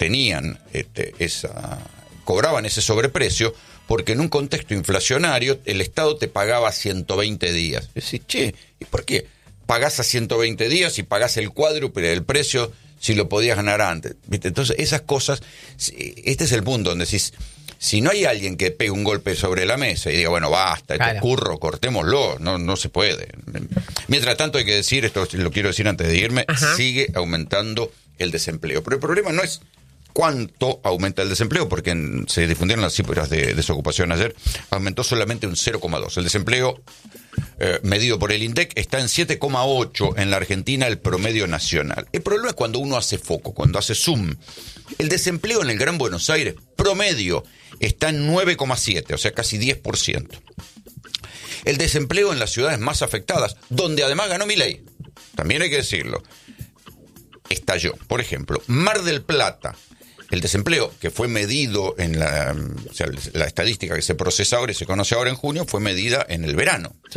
tenían cobraban ese sobreprecio porque en un contexto inflacionario el Estado te pagaba 120 días. Decís, che, ¿y por qué pagás a 120 días y pagás el cuádruple del precio si lo podías ganar antes? ¿Viste? Entonces, esas cosas, este es el punto donde decís, si no hay alguien que pegue un golpe sobre la mesa y diga, bueno, basta, claro, curro, cortémoslo, no se puede. Mientras tanto, hay que decir, esto lo quiero decir antes de irme, ajá, sigue aumentando el desempleo. Pero el problema no es cuánto aumenta el desempleo, porque se difundieron las cifras de desocupación ayer, aumentó solamente un 0,2. El desempleo medido por el INDEC está en 7,8 en la Argentina, el promedio nacional. El problema es cuando uno hace foco, cuando hace zoom. El desempleo en el Gran Buenos Aires, promedio, está en 9,7, o sea, casi 10%. El desempleo en las ciudades más afectadas, donde además ganó Milei, también hay que decirlo, estalló. Por ejemplo, Mar del Plata, el desempleo que fue medido en la estadística que se procesa ahora y se conoce ahora en junio, fue medida en el verano, ¿sí?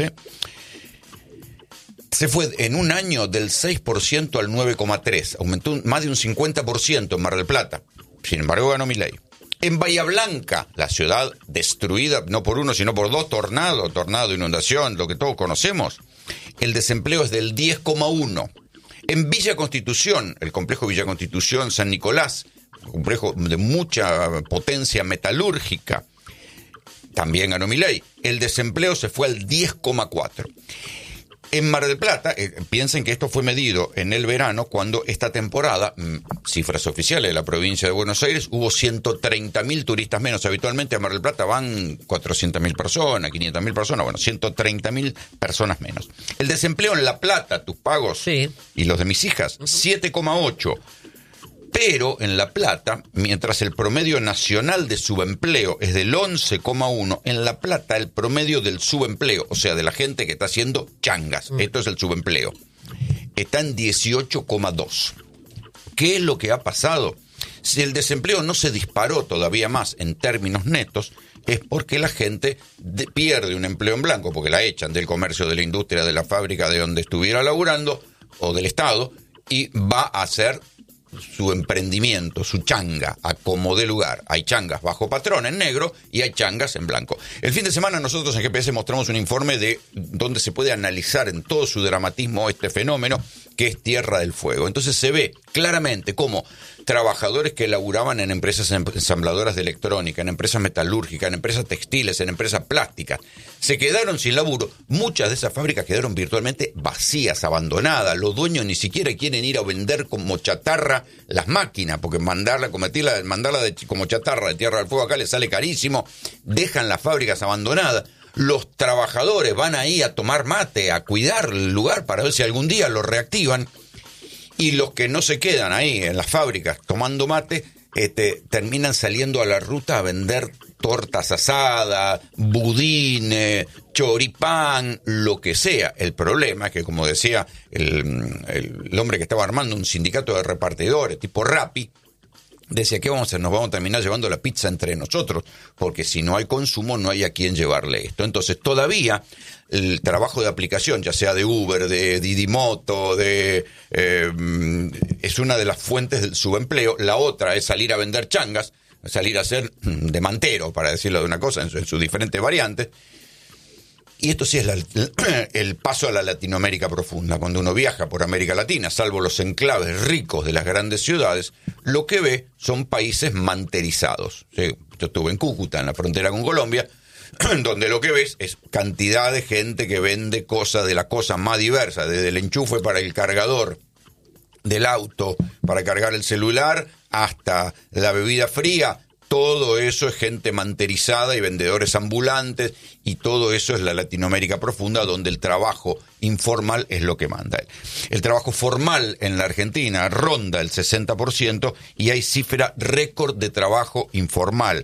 Se fue en un año del 6% al 9,3%, aumentó más de un 50% en Mar del Plata. Sin embargo, ganó Milei. En Bahía Blanca, la ciudad destruida no por uno, sino por dos tornados, inundación, lo que todos conocemos, el desempleo es del 10,1%. En Villa Constitución, el complejo Villa Constitución San Nicolás, un complejo de mucha potencia metalúrgica, también ganó Milei. El desempleo se fue al 10,4%. En Mar del Plata, piensen que esto fue medido en el verano, cuando esta temporada, cifras oficiales de la provincia de Buenos Aires, hubo 130.000 turistas menos. Habitualmente a Mar del Plata van 400.000 personas, 500.000 personas, bueno, 130.000 personas menos. El desempleo en La Plata, tus pagos, sí, y los de mis hijas, 7,8%. Pero en La Plata, mientras el promedio nacional de subempleo es del 11,1%, en La Plata el promedio del subempleo, o sea, de la gente que está haciendo changas, esto es el subempleo, está en 18,2%. ¿Qué es lo que ha pasado? Si el desempleo no se disparó todavía más en términos netos, es porque la gente pierde un empleo en blanco, porque la echan del comercio, de la industria, de la fábrica, de donde estuviera laburando, o del Estado, y va a hacer su emprendimiento, su changa, a como de lugar. Hay changas bajo patrón en negro y hay changas en blanco. El fin de semana nosotros en GPS mostramos un informe de donde se puede analizar en todo su dramatismo este fenómeno, que es Tierra del Fuego. Entonces se ve claramente cómo trabajadores que laburaban en empresas ensambladoras de electrónica, en empresas metalúrgicas, en empresas textiles, en empresas plásticas, se quedaron sin laburo. Muchas de esas fábricas quedaron virtualmente vacías, abandonadas. Los dueños ni siquiera quieren ir a vender como chatarra las máquinas, porque mandarla como chatarra de Tierra del Fuego acá les sale carísimo. Dejan las fábricas abandonadas. Los trabajadores van ahí a tomar mate, a cuidar el lugar para ver si algún día lo reactivan. Y los que no se quedan ahí en las fábricas tomando mate, terminan saliendo a la ruta a vender tortas asadas, budines, choripán, lo que sea. El problema es que, como decía el hombre que estaba armando un sindicato de repartidores, tipo Rappi, decía que nos vamos a terminar llevando la pizza entre nosotros, porque si no hay consumo no hay a quién llevarle esto. Entonces todavía el trabajo de aplicación, ya sea de Uber, de Didi Moto, es una de las fuentes del subempleo. La otra es salir a vender changas, salir a ser de mantero, para decirlo de una cosa, en sus diferentes variantes. Y esto sí es el paso a la Latinoamérica profunda. Cuando uno viaja por América Latina, salvo los enclaves ricos de las grandes ciudades, lo que ve son países manterizados. ¿Sí? Yo estuve en Cúcuta, en la frontera con Colombia, donde lo que ves es cantidad de gente que vende cosas de la cosa más diversa, desde el enchufe para el cargador del auto, para cargar el celular, hasta la bebida fría. Todo eso es gente manterizada y vendedores ambulantes, y todo eso es la Latinoamérica profunda, donde el trabajo informal es lo que manda. El trabajo formal en la Argentina ronda el 60% y hay cifra récord de trabajo informal,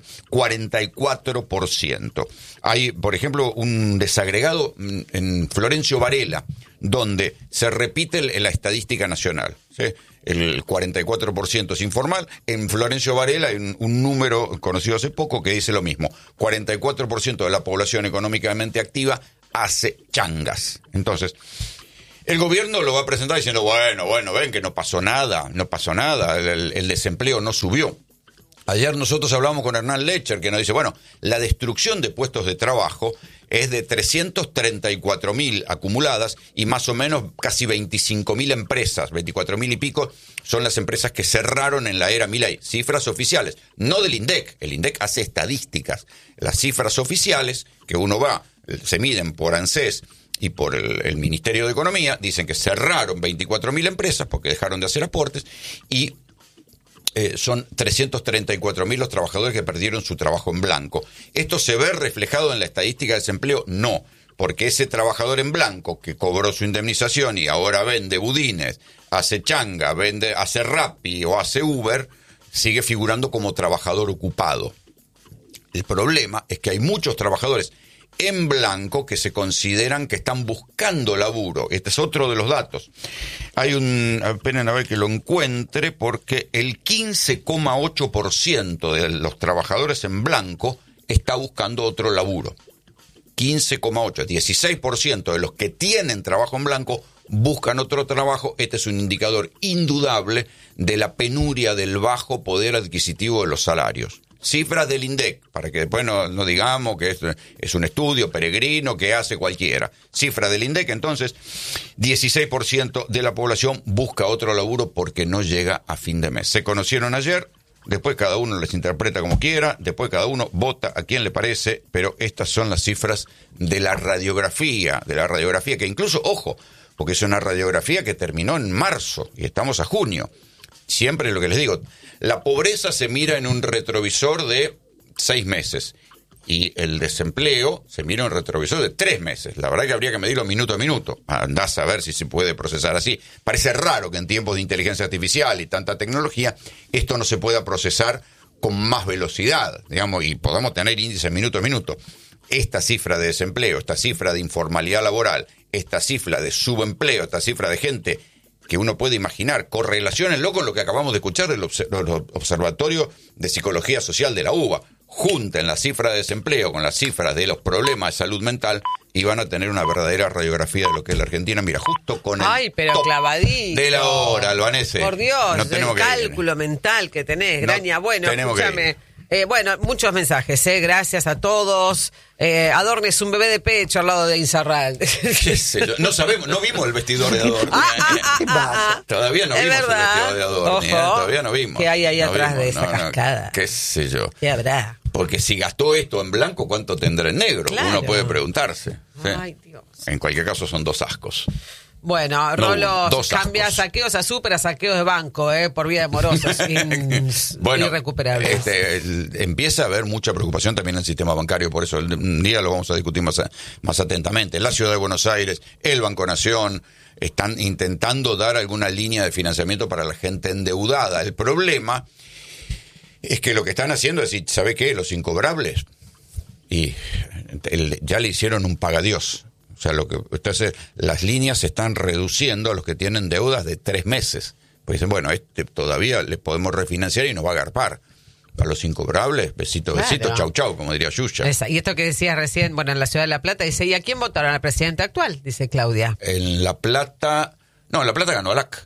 44%. Hay, por ejemplo, un desagregado en Florencio Varela, donde se repite la estadística nacional, ¿sí? El 44% es informal. En Florencio Varela hay un número conocido hace poco que dice lo mismo. 44% de la población económicamente activa hace changas. Entonces, El gobierno lo va a presentar diciendo, bueno, ven que no pasó nada, el desempleo no subió. Ayer nosotros hablamos con Hernán Lecher, que nos dice, bueno, la destrucción de puestos de trabajo es de 334.000 acumuladas y más o menos casi 25.000 empresas, 24.000 y pico, son las empresas que cerraron en la era Milei. Cifras oficiales, no del INDEC. El INDEC hace estadísticas. Las cifras oficiales, que uno va, se miden por ANSES y por el Ministerio de Economía, dicen que cerraron 24.000 empresas porque dejaron de hacer aportes y son 334.000 los trabajadores que perdieron su trabajo en blanco. ¿Esto se ve reflejado en la estadística de desempleo? No, porque ese trabajador en blanco que cobró su indemnización y ahora vende budines, hace changa, hace Rappi o hace Uber, sigue figurando como trabajador ocupado. El problema es que hay muchos trabajadores en blanco que se consideran que están buscando laburo. Este es otro de los datos. Esperen a ver que lo encuentre, porque el 15,8% de los trabajadores en blanco está buscando otro laburo. 15,8%, 16% de los que tienen trabajo en blanco buscan otro trabajo. Este es un indicador indudable de la penuria, del bajo poder adquisitivo de los salarios. Cifras del INDEC, para que después no digamos que es un estudio peregrino que hace cualquiera. Cifras del INDEC, entonces, 16% de la población busca otro laburo porque no llega a fin de mes. Se conocieron ayer, después cada uno les interpreta como quiera, después cada uno vota a quien le parece, pero estas son las cifras de la radiografía que incluso, ojo, porque es una radiografía que terminó en marzo y estamos a junio. Siempre lo que les digo, la pobreza se mira en un retrovisor de 6 meses y el desempleo se mira en un retrovisor de 3 meses. La verdad que habría que medirlo minuto a minuto. Andás a ver si se puede procesar así. Parece raro que en tiempos de inteligencia artificial y tanta tecnología esto no se pueda procesar con más velocidad, digamos, y podamos tener índices minuto a minuto. Esta cifra de desempleo, esta cifra de informalidad laboral, esta cifra de subempleo, esta cifra de gente que uno puede imaginar, correlaciónenlo con lo que acabamos de escuchar del Observatorio de Psicología Social de la UBA. Junten la cifra de desempleo con las cifras de los problemas de salud mental y van a tener una verdadera radiografía de lo que es la Argentina. Mira, justo con el Ay, pero clavadito. De la hora, Albanese. Por Dios, el cálculo mental que tenés, Graña. Bueno, escúchame. Bueno, muchos mensajes, gracias a todos. Adorne es un bebé de pecho al lado de Insaurralde. ¿Qué sé yo? No sabemos, no vimos el vestidor de Adorne. Todavía no vimos el vestidor de Adorne. Todavía no vimos. ¿Qué hay ahí atrás de esa cascada? ¿Qué sé yo? ¿Qué habrá? Porque si gastó esto en blanco, ¿cuánto tendrá en negro? Claro. Uno puede preguntarse. ¿Sí? Ay, Dios. En cualquier caso son 2 ascos. Bueno, Rolo cambia saqueos a súper a saqueos de banco, por vía de morosos bueno, irrecuperables. Empieza a haber mucha preocupación también en el sistema bancario, por eso un día lo vamos a discutir más atentamente. La Ciudad de Buenos Aires, el Banco Nación, están intentando dar alguna línea de financiamiento para la gente endeudada. El problema es que lo que están haciendo es decir, ¿sabe qué? Los incobrables. Y ya le hicieron un pagadiós. O sea, entonces las líneas se están reduciendo a los que tienen deudas de 3 meses. Pues dicen, bueno, todavía le podemos refinanciar y nos va a agarpar. A los incobrables, besito, besito, chau, chau, como diría Yuya. Y esto que decías recién, bueno, en la Ciudad de La Plata, dice, ¿y a quién votaron? ¿Al presidente actual? Dice Claudia. En La Plata ganó Alac.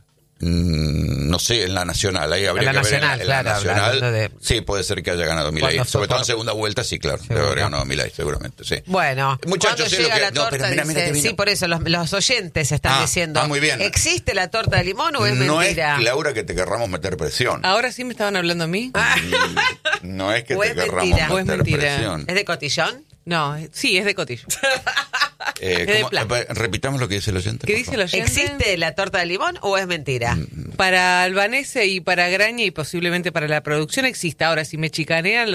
No sé, en la Nacional, ahí habría que ver en la Nacional. Sí, puede ser que haya ganado Milei. Sobre todo en segunda vuelta, sí, claro. Debe haber ganado Milei, seguramente, sí. Bueno, muchachos, llega la torta, sí, por eso los oyentes están diciendo, muy bien. ¿Existe la torta de limón o es mentira? No es, Laura, que te querramos meter presión. ¿Ahora sí me estaban hablando a mí? No es que te querramos meter presión. ¿Es de cotillón? No, sí, es de cotillo. Repitamos lo que dice el oyente. ¿Qué dice el oyente? ¿Existe la torta de limón o es mentira? Para Albanese y para Graña y posiblemente para la producción existe. Ahora, si me chicanean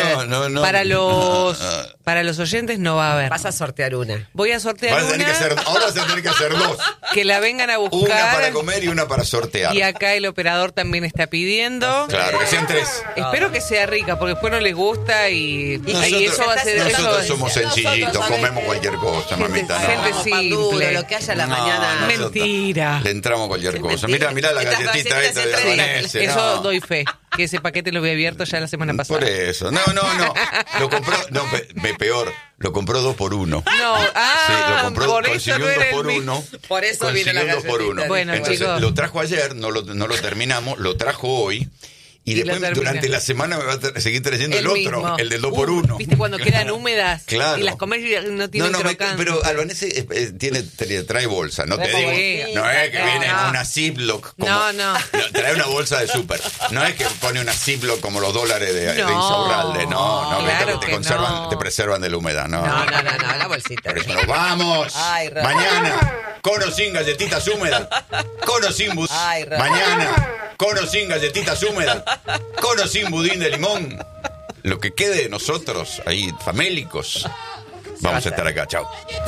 para los oyentes no va a haber. Vas a sortear una. Voy a sortear ahora vas a tener que hacer 2. Que la vengan a buscar. Una para comer y una para sortear. Y acá el operador también está pidiendo. Claro, que sean 3. Espero que sea rica, porque después no les gusta y eso va a ser... Nosotros somos sencillitos, comemos cualquier cosa, mamita. Gente simple. Lo que haya a la mañana. Mentira. Le entramos cualquier cosa. Mirá la galletita esta de Albanese. Eso doy fe. Que ese paquete lo había abierto ya la semana pasada. Por eso. No. Lo compró. No, peor. lo compró 2 por 1. No, sí, lo compró, por eso consiguió no un 2 era por el 1. Por eso viene la 2 por 1. Bueno, entonces chicos. lo trajo ayer, no lo terminamos, lo trajo hoy. Y después, durante la semana, me va a seguir trayendo el otro, mismo. el del 2 por 1. ¿Viste cuando quedan húmedas? Claro. Y las comes y no tienen crocante. Pero Albanese trae bolsa, no te digo. Sí. No es que viene en una Ziploc. No. Trae una bolsa de súper. No es que pone una Ziploc como los dólares de Insaurralde. No, claro te que conservan, no. te preservan de la humedad. No, la bolsita. Por eso nos vamos. Ay, mañana, con o sin galletitas húmedas. Con o sin mañana, con o sin galletitas húmedas. Con o sin budín de limón. Lo que quede de nosotros, ahí, famélicos. Vamos a estar acá. Chao.